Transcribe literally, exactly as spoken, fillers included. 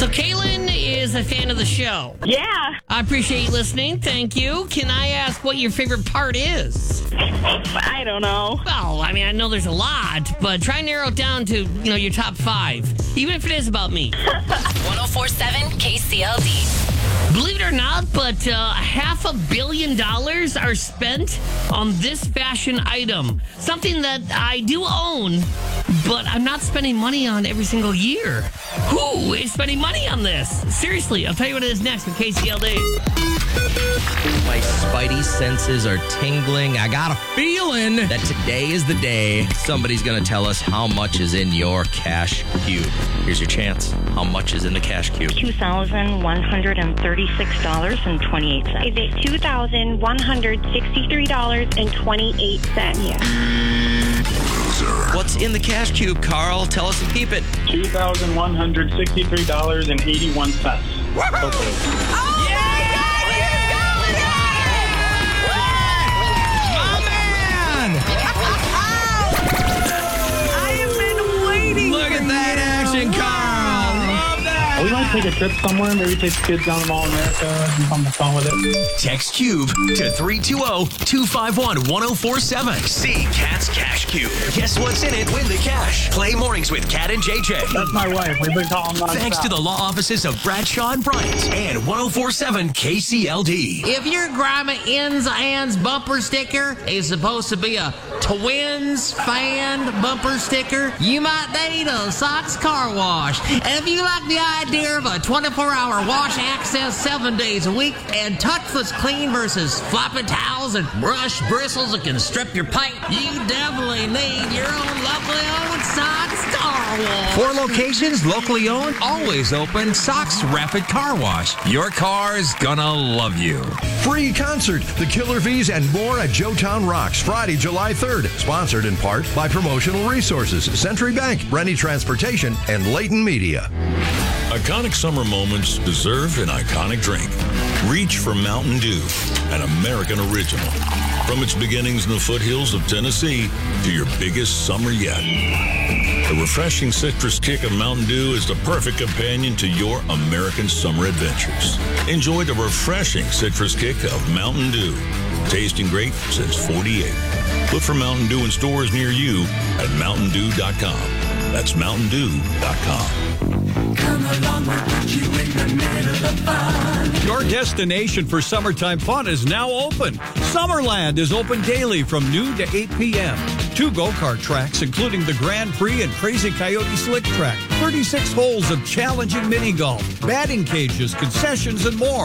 So Kaylin is a fan of the show. Yeah. I appreciate you listening. Thank you. Can I ask what your favorite part is? I don't know. Well, I mean, I know there's a lot, but try and narrow it down to, you know, your top five, even if it is about me. one oh four point seven K C L D. Believe it or not, but uh, half a billion dollars are spent on this fashion item. Something that I do own, but I'm not spending money on every single year. Who is spending money on this? Seriously, I'll tell you what it is next with K C L D. My spidey senses are tingling. I got a feeling that today is the day somebody's going to tell us how much is in your cash cube. Here's your chance. How much is in the cash cube? two thousand one hundred thirty-six dollars and twenty-eight cents. Is it two thousand one hundred sixty-three dollars and twenty-eight cents? Yeah. What's in the cash cube, Carl? Tell us and keep it. two thousand one hundred sixty-three dollars and eighty-one cents. Look at that action, Carl. Love that. We might take a trip somewhere, maybe take the kids down to Mall America and have fun with it. Text CUBE to three two zero, two five one, one zero four seven. See Cat's Cash Cube. Guess what's in it? Win the cash. Play mornings with Cat and J J. That's my wife. We've been calling nonstop. Thanks to the law offices of Bradshaw and Bryant and one oh four point seven K C L D. If your grandma ends ands bumper sticker is supposed to be a Twins fan bumper sticker, you might need a Sox car wash. And if you like the idea of a twenty-four hour wash access seven days a week and touchless clean versus floppy towels and brush bristles that can strip your paint, you definitely need your own locally owned Sox car wash. Four locations, locally owned, always open. Sox Rapid Car Wash. Your car's gonna love you. Free concert, The Killer V's, and more at Joetown Rocks, Friday, July third. Sponsored in part by Promotional Resources, Century Bank, Rennie Transportation, and Leighton Media. Iconic summer moments deserve an iconic drink. Reach for Mountain Dew, an American original. From its beginnings in the foothills of Tennessee to your biggest summer yet. The refreshing citrus kick of Mountain Dew is the perfect companion to your American summer adventures. Enjoy the refreshing citrus kick of Mountain Dew. Tasting great since forty-eight. Look for Mountain Dew in stores near you at mountain dew dot com. That's mountain dew dot com. Come along, we'll put you in the middle of fun. Your destination for summertime fun is now open. Summerland is open daily from noon to eight p.m. Two go-kart tracks, including the Grand Prix and Crazy Coyote Slick Track. thirty-six holes of challenging mini golf, batting cages, concessions, and more.